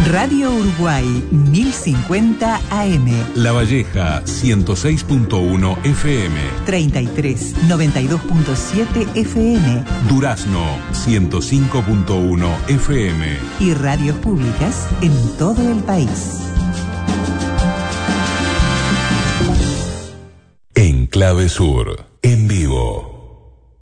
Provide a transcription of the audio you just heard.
Radio Uruguay 1050 AM. La Valleja 106.1 FM. 33 92.7 FM. Durazno 105.1 FM. Y radios públicas en todo el país. En Clave Sur, en vivo.